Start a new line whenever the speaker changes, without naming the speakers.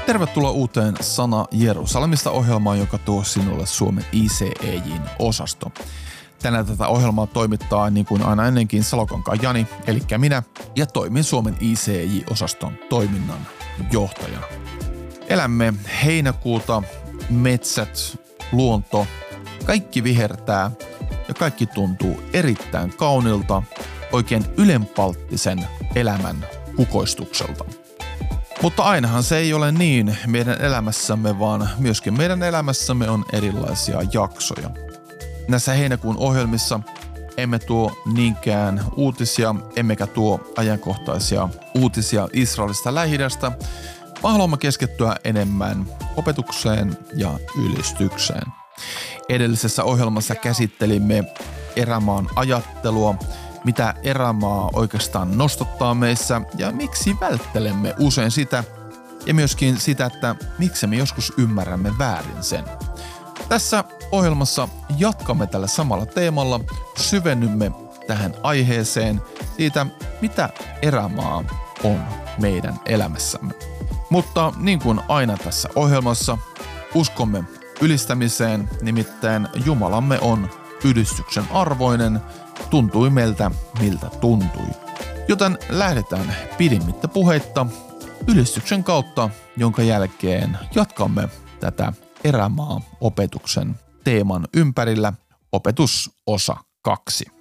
Tervetuloa uuteen Sana Jerusalemista ohjelmaan, joka tuo sinulle Suomen ICEJ:n osasto. Tänään tätä ohjelmaa toimittaa niin kuin aina ennenkin Salokankaan Jani, eli minä, ja toimin Suomen ICEJ-osaston toiminnan johtajana. Elämme heinäkuuta, metsät, luonto, kaikki vihertää ja kaikki tuntuu erittäin kaunilta, oikein ylenpalttisen elämän kukoistukselta. Mutta ainahan se ei ole niin meidän elämässämme, vaan myöskin meidän elämässämme on erilaisia jaksoja. Näissä heinäkuun ohjelmissa emme tuo niinkään uutisia, emmekä tuo ajankohtaisia uutisia Israelista Lähi-idästä, vaan haluamme keskittyä enemmän opetukseen ja ylistykseen. Edellisessä ohjelmassa käsittelimme erämaan ajattelua, mitä erämaa oikeastaan nostattaa meissä ja miksi välttelemme usein sitä, ja myöskin sitä, että miksi me joskus ymmärrämme väärin sen. Tässä ohjelmassa jatkamme tällä samalla teemalla, syvennymme tähän aiheeseen siitä, mitä erämaa on meidän elämässämme. Mutta niin kuin aina tässä ohjelmassa, uskomme ylistämiseen, nimittäin Jumalamme on ylistyksen arvoinen, tuntui meiltä miltä tuntui. Joten lähdetään pidimmittä puheitta ylistyksen kautta, jonka jälkeen jatkamme tätä erämaa-opetuksen teeman ympärillä, opetusosa 2.